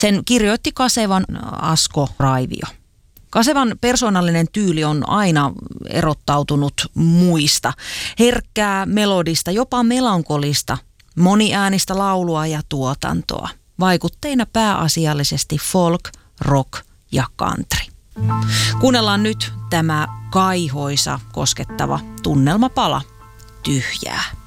Sen kirjoitti Kasevan Asko Raivio. Kasevan persoonallinen tyyli on aina erottautunut muista. Herkkää, melodista, jopa melankolista, moniäänistä laulua ja tuotantoa. Vaikutteina pääasiallisesti folk, rock ja country. Kuunnellaan nyt tämä kaihoisa, koskettava tunnelmapala Tyhjää.